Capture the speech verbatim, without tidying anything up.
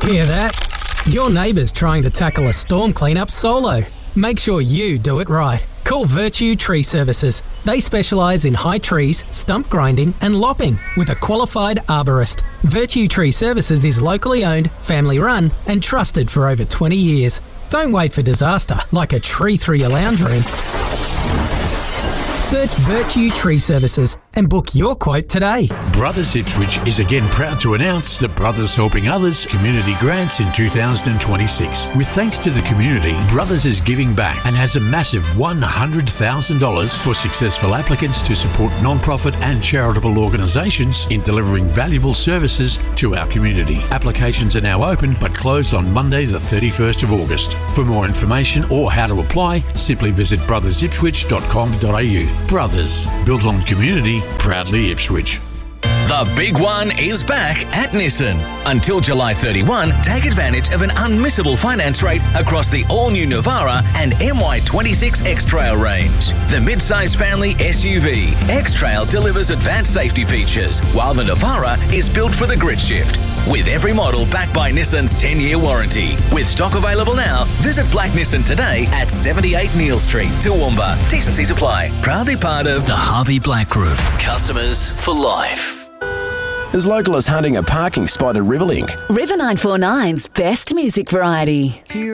Hear that? Your neighbour's trying to tackle a storm cleanup solo. Make sure you do it right. Call Virtue Tree Services. They specialise in high trees, stump grinding and lopping with a qualified arborist. Virtue Tree Services is locally owned, family run and trusted for over twenty years. Don't wait for disaster like a tree through your lounge room. Search Virtue Tree Services and book your quote today. Brothers Ipswich is again proud to announce the Brothers Helping Others community grants in two thousand twenty-six. With thanks to the community, Brothers is giving back and has a massive one hundred thousand dollars for successful applicants to support non-profit and charitable organisations in delivering valuable services to our community. Applications are now open but close on Monday the thirty-first of August. For more information or how to apply, simply visit brothers ipswich dot com dot a u. Brothers, built on community, proudly Ipswich. The big one is back at Nissan. Until July thirty-first, take advantage of an unmissable finance rate across the all-new Navara and M Y twenty-six X-Trail range. The mid-size family S U V, X-Trail delivers advanced safety features, while the Navara is built for the grit shift. With every model backed by Nissan's ten-year warranty. With stock available now, visit Black Nissan today at seventy-eight Neil Street, Toowoomba. T's and C's apply. Proudly part of the Harvey Black Group. Customers for life. As local as hunting a parking spot at Riverlink. River nine four nine's best music variety.